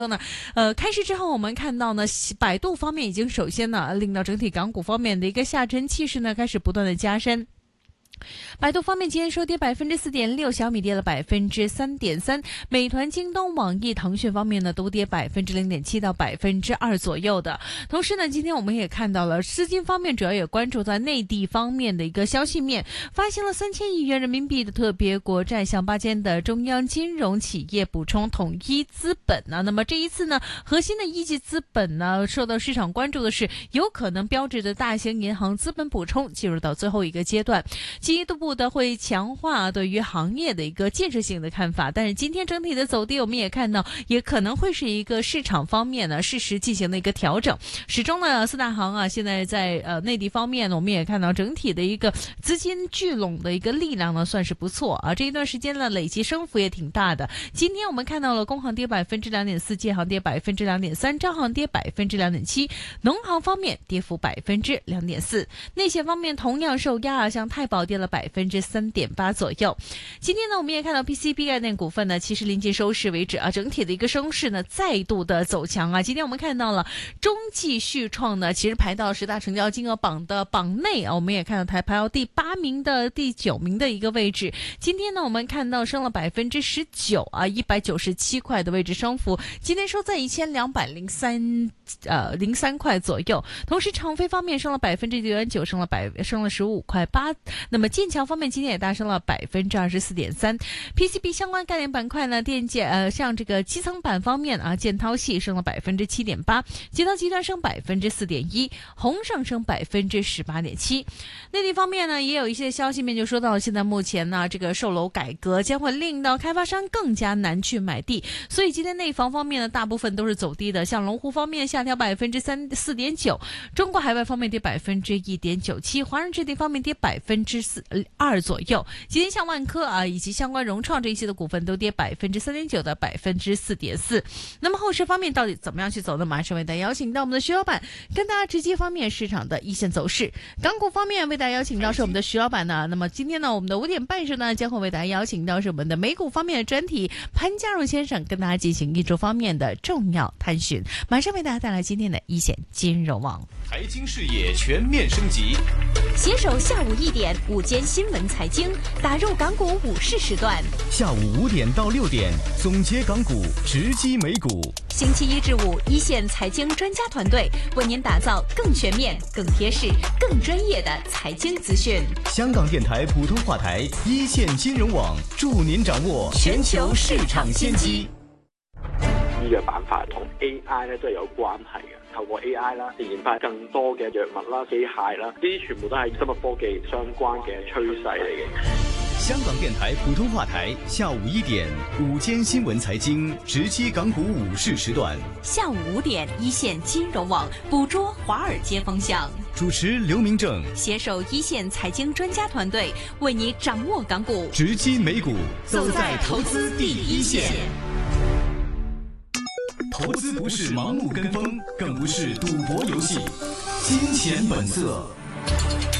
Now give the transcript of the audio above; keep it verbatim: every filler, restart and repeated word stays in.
呢，呃，开市之后我们看到呢，百度方面已经首先呢令到整体港股方面的一个下沉气势呢开始不断的加深。百度方面今天收跌百分之四点六，小米跌了百分之三点三，美团、京东、网易、腾讯方面呢都跌百分之零点七到百分之二左右的。同时呢，今天我们也看到了资金方面主要也关注在内地方面的一个消息面，发行了三千亿元人民币的特别国债，向八间的中央金融企业补充统一资本呢。那么这一次呢，核心的一级资本呢，受到市场关注的是有可能标志着大型银行资本补充进入到最后一个阶段。进一步的会强化对于行业的一个建设性的看法，但是今天整体的走跌，我们也看到，也可能会是一个市场方面呢适时进行的一个调整。始终呢，四大行啊，现在在呃内地方面呢，我们也看到整体的一个资金聚拢的一个力量呢，算是不错啊。这一段时间呢，累计升幅也挺大的。今天我们看到了工行跌百分之两点四，建行跌百分之两点三，招行跌百分之两点七，农行方面跌幅百分之两点四。内险方面同样受压啊，像太保跌了百分之三点八左右。今天呢，我们也看到 P C B 概念股份呢，其实临近收市为止啊，整体的一个升势呢再度的走强啊。今天我们看到了中继续创呢，其实排到十大成交金额榜的榜内啊，我们也看到台排到第八名的第九名的一个位置。今天呢，我们看到升了百分之十九啊，一百九十七块的位置升幅，今天收在一千两百零三呃零三块左右。同时长飞方面升了百分之九点九，升了百升了十五块八。那么建强方面今天也大升了百分之二十四点三。P C B 相关概念板块呢，电解呃像这个基层板方面啊，建涛系升了百分之七点八，捷涛集团升百分之四点一，宏盛升百分之十八点七。内地方面呢，也有一些消息面就说到了，现在目前呢，这个售楼改革将会令到开发商更加难去买地，所以今天内房方面呢，大部分都是走低的。像龙湖方面下调百分之三四点九，中国海外方面跌百分之一点九七，华润置地方面跌百分之四二左右。今天像万科啊以及相关融创这一些的股份都跌百分之三点九到百分之四点四。那么后市方面到底怎么样去走呢？马上为大家邀请到我们的徐老板跟大家直接方面市场的一线走势。港股方面为大家邀请到是我们的徐老板呢。那么今天呢，我们的五点半时呢，将会为大家邀请到是我们的美股方面的专题潘家荣先生，跟大家进行一周方面的重要探寻。马上为大家带来今天的一线金融网。 财经视野全面升级， 携手下午一点午间新闻财经，打入港股午市时段。 下午五点到六点，总结港股，直击美股。 星期一至五，一线财经专家团队为您打造更全面、更贴市、更专业的财经资讯。 香港电台普通话台一线金融网，助您掌握全球市場先機。 醫藥板塊同 A I 咧都係有關係嘅，透過 A I 啦，研發更多嘅藥物啦、機械啦，呢啲全部都係生物科技相關嘅趨勢嚟嘅。 香港電台普通話台下午一點，午間新聞財經，直擊港股午市時段。 下午五點，一線金融網捕捉華爾街風向。 主持劉明正， 攜手一線財經專家團隊，為你掌握港股， 直擊美股，走在投資第一線。投資不是盲目跟風，更不是賭博遊戲，金錢本色。